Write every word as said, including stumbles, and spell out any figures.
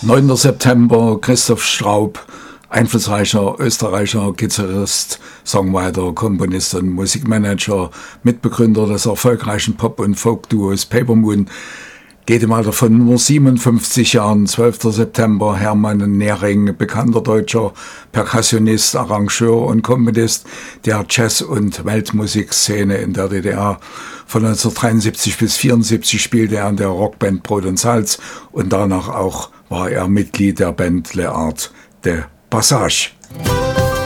neunter September, Christoph Straub, einflussreicher österreicher Gitarrist, Songwriter, Komponist und Musikmanager, Mitbegründer des erfolgreichen Pop- und Folk-Duos Papermoon, geht im Alter von nur siebenundfünfzig Jahren, zwölfter September, Hermann Nehring, bekannter deutscher Perkussionist, Arrangeur und Komponist der Jazz- und Weltmusikszene in der D D R. Von neunzehnhundertdreiundsiebzig bis vierundsiebzig spielte er in der Rockband Brot und Salz und danach auch war er Mitglied der Band Le Art de Passage.